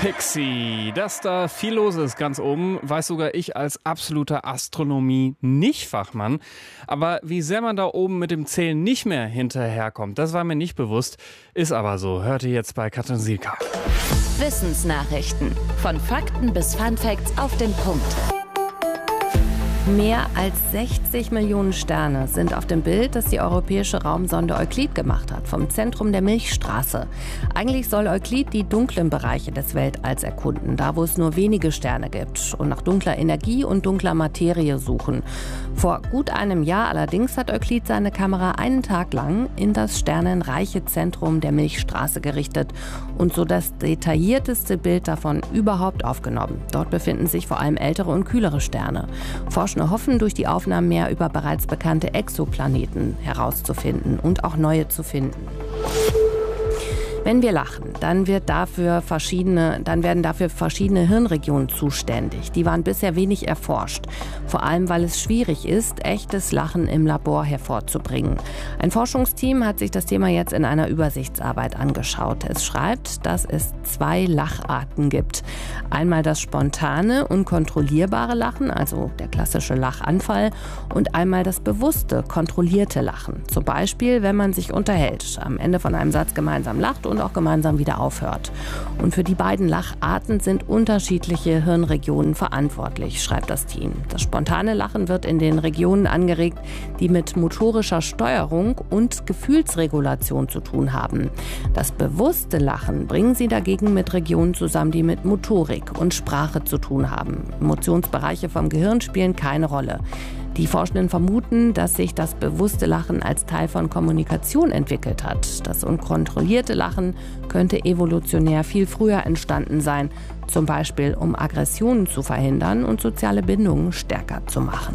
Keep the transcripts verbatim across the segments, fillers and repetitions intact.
Pixie, dass da viel los ist ganz oben, weiß sogar ich als absoluter Astronomie-Nicht-Fachmann. Aber wie sehr man da oben mit dem Zählen nicht mehr hinterherkommt, das war mir nicht bewusst. Ist aber so. Hört ihr jetzt bei Katrin Sielka. Wissensnachrichten. Von Fakten bis Funfacts auf den Punkt. Mehr als sechzig Millionen Sterne sind auf dem Bild, das die europäische Raumsonde Euclid gemacht hat, vom Zentrum der Milchstraße. Eigentlich soll Euclid die dunklen Bereiche des Weltalls erkunden, da wo es nur wenige Sterne gibt, und nach dunkler Energie und dunkler Materie suchen. Vor gut einem Jahr allerdings hat Euclid seine Kamera einen Tag lang in das sternenreiche Zentrum der Milchstraße gerichtet und so das detaillierteste Bild davon überhaupt aufgenommen. Dort befinden sich vor allem ältere und kühlere Sterne. Forscher hoffen, durch die Aufnahmen mehr über bereits bekannte Exoplaneten herauszufinden und auch neue zu finden. Wenn wir lachen, dann, wird dafür verschiedene, dann werden dafür verschiedene Hirnregionen zuständig. Die waren bisher wenig erforscht. Vor allem, weil es schwierig ist, echtes Lachen im Labor hervorzubringen. Ein Forschungsteam hat sich das Thema jetzt in einer Übersichtsarbeit angeschaut. Es schreibt, dass es zwei Lacharten gibt. Einmal das spontane, unkontrollierbare Lachen, also der klassische Lachanfall, und einmal das bewusste, kontrollierte Lachen. Zum Beispiel, wenn man sich unterhält, am Ende von einem Satz gemeinsam lacht und auch gemeinsam wieder aufhört. Und für die beiden Lacharten sind unterschiedliche Hirnregionen verantwortlich, schreibt das Team. Das spontane Lachen wird in den Regionen angeregt, die mit motorischer Steuerung und Gefühlsregulation zu tun haben. Das bewusste Lachen bringen sie dagegen mit Regionen zusammen, die mit Motorik und Sprache zu tun haben. Emotionsbereiche vom Gehirn spielen keine Rolle. Die Forschenden vermuten, dass sich das bewusste Lachen als Teil von Kommunikation entwickelt hat. Das unkontrollierte Lachen könnte evolutionär viel früher entstanden sein, zum Beispiel um Aggressionen zu verhindern und soziale Bindungen stärker zu machen.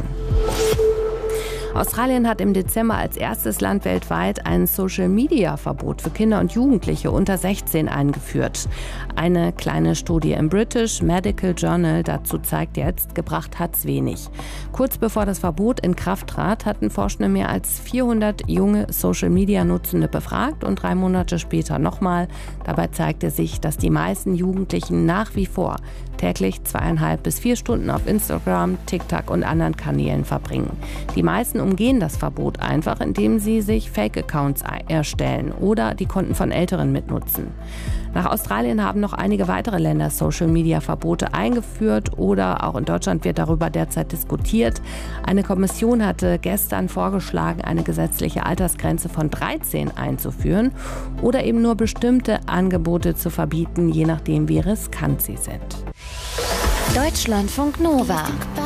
Australien hat im Dezember als erstes Land weltweit ein Social-Media-Verbot für Kinder und Jugendliche unter sechzehn eingeführt. Eine kleine Studie im British Medical Journal dazu zeigt jetzt, gebracht hat's wenig. Kurz bevor das Verbot in Kraft trat, hatten Forschende mehr als vierhundert junge Social-Media-Nutzende befragt und drei Monate später nochmal. Dabei zeigte sich, dass die meisten Jugendlichen nach wie vor täglich zweieinhalb bis vier Stunden auf Instagram, TikTok und anderen Kanälen verbringen. Die meisten umgehen das Verbot einfach, indem sie sich Fake-Accounts erstellen oder die Konten von Älteren mitnutzen. Nach Australien haben noch einige weitere Länder Social-Media-Verbote eingeführt oder auch in Deutschland wird darüber derzeit diskutiert. Eine Kommission hatte gestern vorgeschlagen, eine gesetzliche Altersgrenze von dreizehn einzuführen oder eben nur bestimmte Angebote zu verbieten, je nachdem wie riskant sie sind. Deutschlandfunk Nova.